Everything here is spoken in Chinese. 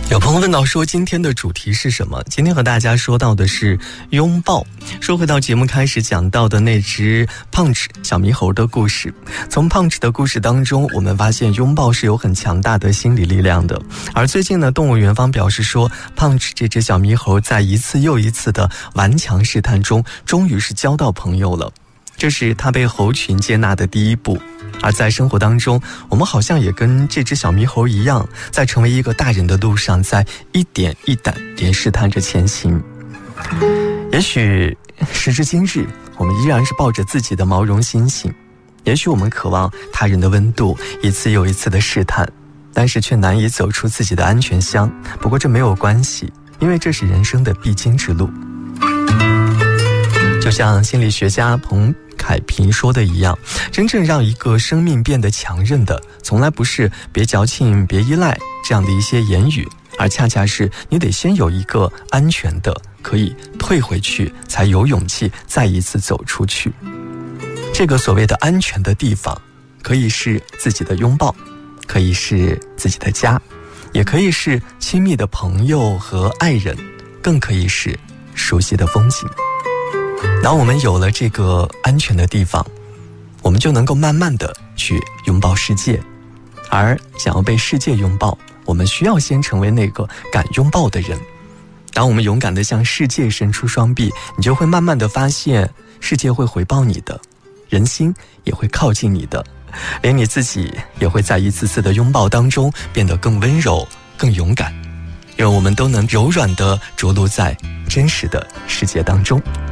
有朋友问到说今天的主题是什么？今天和大家说到的是拥抱。说回到节目开始讲到的那只Punch小猕猴的故事，从Punch的故事当中，我们发现拥抱是有很强大的心理力量的。而最近呢，动物园方表示说Punch这只小猕猴在一次又一次的顽强试探中，终于是交到朋友了。这是它被猴群接纳的第一步。而在生活当中，我们好像也跟这只小猕猴一样，在成为一个大人的路上，在一点一点地试探着前行。也许时至今日，我们依然是抱着自己的毛绒心性，也许我们渴望他人的温度，一次又一次的试探，但是却难以走出自己的安全乡。不过这没有关系，因为这是人生的必经之路。就像心理学家彭凯平说的一样，真正让一个生命变得强韧的，从来不是别矫情别依赖这样的一些言语，而恰恰是你得先有一个安全的可以退回去，才有勇气再一次走出去。这个所谓的安全的地方，可以是自己的拥抱，可以是自己的家，也可以是亲密的朋友和爱人，更可以是熟悉的风景。当我们有了这个安全的地方，我们就能够慢慢的去拥抱世界。而想要被世界拥抱，我们需要先成为那个敢拥抱的人。当我们勇敢地向世界伸出双臂，你就会慢慢地发现，世界会回报你的，人心也会靠近你的，连你自己也会在一次次的拥抱当中变得更温柔更勇敢，因为我们都能柔软地着陆在真实的世界当中。